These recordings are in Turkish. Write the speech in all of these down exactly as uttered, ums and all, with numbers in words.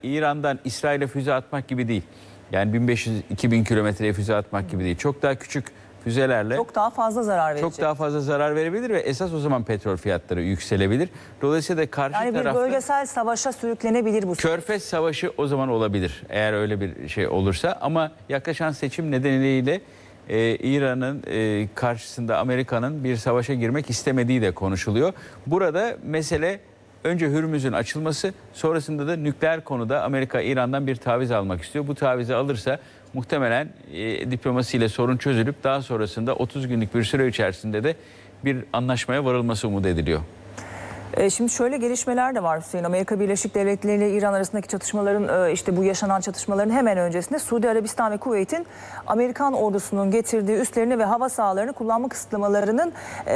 İran'dan İsrail'e füze atmak gibi değil. Yani bin beş yüz iki bin kilometreye füze atmak gibi değil. Çok daha küçük füzelerle Çok daha fazla zarar verecek. çok daha fazla zarar verebilir ve esas o zaman petrol fiyatları yükselebilir. Dolayısıyla da karşı Yani bir tarafta bölgesel savaşa sürüklenebilir bu. Körfez Savaşı o zaman olabilir. Eğer öyle bir şey olursa, ama yaklaşan seçim nedeniyle e, İran'ın e, karşısında Amerika'nın bir savaşa girmek istemediği de konuşuluyor. Burada mesele önce Hürmüz'ün açılması, sonrasında da nükleer konuda Amerika İran'dan bir taviz almak istiyor. Bu tavizi alırsa muhtemelen e, diplomasiyle sorun çözülüp daha sonrasında otuz günlük bir süre içerisinde de bir anlaşmaya varılması umut ediliyor. Şimdi şöyle gelişmeler de var Hüseyin. Amerika Birleşik Devletleri ile İran arasındaki çatışmaların, işte bu yaşanan çatışmaların hemen öncesinde Suudi Arabistan ve Kuveyt'in Amerikan ordusunun getirdiği üslerini ve hava sahalarını kullanma kısıtlamalarının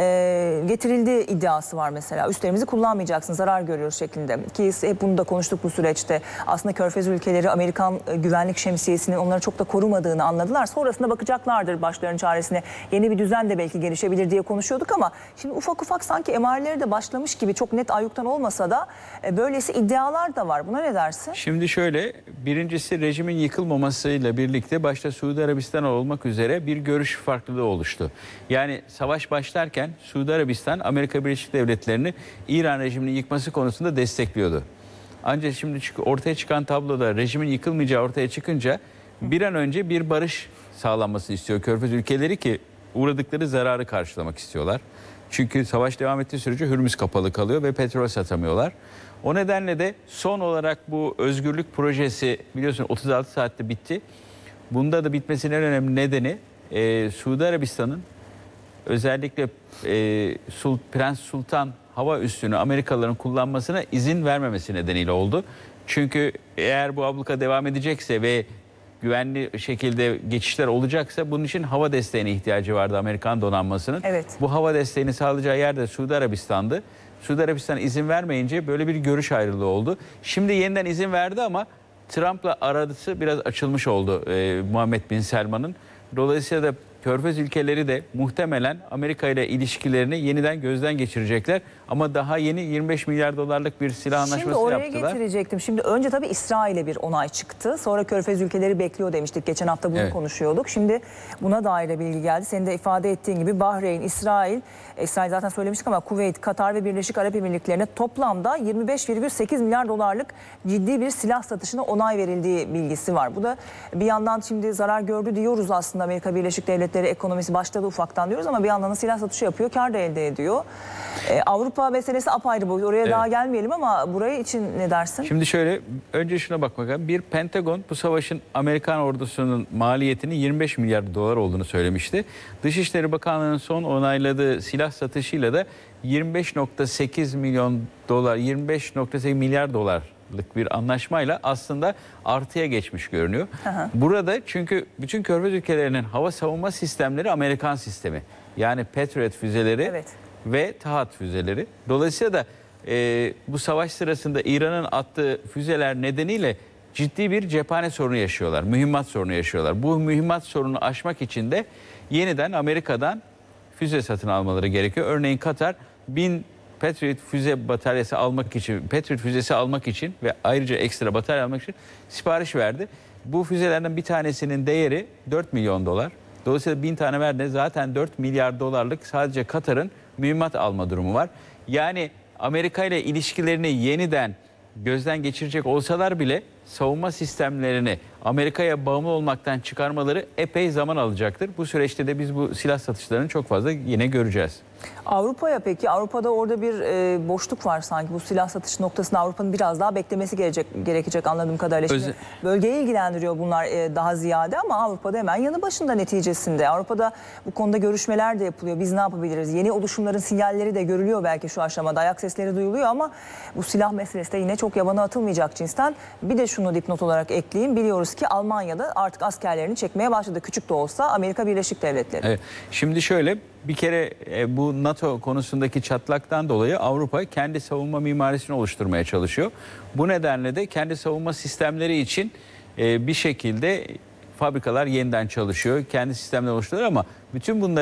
getirildiği iddiası var mesela. Üslerimizi kullanmayacaksın, zarar görüyoruz şeklinde. Ki hep bunu da konuştuk bu süreçte. Aslında Körfez ülkeleri Amerikan güvenlik şemsiyesinin onları çok da korumadığını anladılar. Sonrasında bakacaklardır başlarının çaresine. Yeni bir düzen de belki gelişebilir diye konuşuyorduk ama şimdi ufak ufak sanki emareleri de başlamış gibi, çok net ayyuktan olmasa da böylesi iddialar da var. Buna ne dersin? Şimdi şöyle, birincisi rejimin yıkılmamasıyla birlikte başta Suudi Arabistan olmak üzere bir görüş farklılığı oluştu. Yani savaş başlarken Suudi Arabistan Amerika Birleşik Devletleri'ni İran rejiminin yıkması konusunda destekliyordu. Ancak şimdi ortaya çıkan tabloda rejimin yıkılmayacağı ortaya çıkınca bir an önce bir barış sağlanmasını istiyor Körfez ülkeleri ki uğradıkları zararı karşılamak istiyorlar. Çünkü savaş devam ettiği sürece Hürmüz kapalı kalıyor ve petrol satamıyorlar. O nedenle de son olarak bu özgürlük projesi biliyorsun otuz altı saatte bitti. Bunda da bitmesinin en önemli nedeni e, Suudi Arabistan'ın özellikle e, Sul, Prens Sultan hava üssünü Amerikalıların kullanmasına izin vermemesi nedeniyle oldu. Çünkü eğer bu abluka devam edecekse ve güvenli şekilde geçişler olacaksa bunun için hava desteğine ihtiyacı vardı Amerikan donanmasının. Evet. Bu hava desteğini sağlayacağı yer de Suudi Arabistan'dı. Suudi Arabistan izin vermeyince böyle bir görüş ayrılığı oldu. Şimdi yeniden izin verdi ama Trump'la arası biraz açılmış oldu e, Muhammed Bin Selman'ın. Dolayısıyla da Körfez ülkeleri de muhtemelen Amerika ile ilişkilerini yeniden gözden geçirecekler. Ama daha yeni yirmi beş milyar dolarlık bir silah anlaşması Şimdi oraya yaptılar. getirecektim. Şimdi önce tabii İsrail'e bir onay çıktı. Sonra Körfez ülkeleri bekliyor demiştik. Geçen hafta bunu evet. konuşuyorduk. Şimdi buna dair bilgi geldi. Senin de ifade ettiğin gibi Bahreyn, İsrail, İsrail zaten söylemiştik ama Kuveyt, Katar ve Birleşik Arap Emirlikleri'ne toplamda yirmi beş virgül sekiz milyar dolarlık ciddi bir silah satışına onay verildiği bilgisi var. Bu da bir yandan şimdi zarar gördü diyoruz aslında, Amerika Birleşik Devletleri ekonomisi başladı ufaktan diyoruz ama bir yandan da silah satışı yapıyor, kar da elde ediyor. Ee, Avrupa meselesi apayrı boyut. Oraya evet. daha gelmeyelim ama burayı için ne dersin? Şimdi şöyle, önce şuna bak bakalım. Bir, Pentagon bu savaşın Amerikan ordusunun maliyetinin yirmi beş milyar dolar olduğunu söylemişti. Dışişleri Bakanlığı'nın son onayladığı silah satışıyla da yirmi beş nokta sekiz milyon dolar, yirmi beş nokta sekiz milyar dolarlık bir anlaşmayla aslında artıya geçmiş görünüyor. Aha. Burada çünkü bütün Körfez ülkelerinin hava savunma sistemleri Amerikan sistemi. Yani Patriot füzeleri evet. ve Tahat füzeleri. Dolayısıyla da e, bu savaş sırasında İran'ın attığı füzeler nedeniyle ciddi bir cephane sorunu yaşıyorlar. Mühimmat sorunu yaşıyorlar. Bu mühimmat sorununu aşmak için de yeniden Amerika'dan füze satın almaları gerekiyor. Örneğin Katar bin Patriot füze bataryası almak için, Patriot füzesi almak için ve ayrıca ekstra batarya almak için sipariş verdi. Bu füzelerden bir tanesinin değeri dört milyon dolar. Dolayısıyla bin tane verdi. Zaten dört milyar dolarlık sadece Katar'ın mühimmat alma durumu var. Yani Amerika ile ilişkilerini yeniden gözden geçirecek olsalar bile savunma sistemlerini Amerika'ya bağımlı olmaktan çıkarmaları epey zaman alacaktır. Bu süreçte de biz bu silah satışlarını çok fazla yine göreceğiz. Avrupa'ya peki? Avrupa'da orada bir e, boşluk var sanki. Bu silah satış noktasında Avrupa'nın biraz daha beklemesi gerekecek, gerekecek anladığım kadarıyla. Şimdi Özel... Bölgeyi ilgilendiriyor bunlar e, daha ziyade ama Avrupa'da hemen yanı başında neticesinde. Avrupa'da bu konuda görüşmeler de yapılıyor. Biz ne yapabiliriz? Yeni oluşumların sinyalleri de görülüyor belki şu aşamada. Ayak sesleri duyuluyor ama bu silah meselesi de yine çok yabana atılmayacak cinsten. Bir de şunu dipnot olarak ekleyeyim. Biliyoruz ki Almanya'da artık askerlerini çekmeye başladı. Küçük de olsa Amerika Birleşik Devletleri. Evet. Şimdi şöyle, bir kere e, bu NATO konusundaki çatlaktan dolayı Avrupa kendi savunma mimarisini oluşturmaya çalışıyor. Bu nedenle de kendi savunma sistemleri için e, bir şekilde fabrikalar yeniden çalışıyor. Kendi sistemleri oluşturuyor ama bütün bunların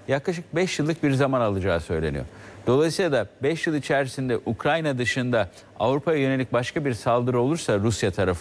yaklaşık beş yıllık bir zaman alacağı söyleniyor. Dolayısıyla da beş yıl içerisinde Ukrayna dışında Avrupa'ya yönelik başka bir saldırı olursa Rusya tarafından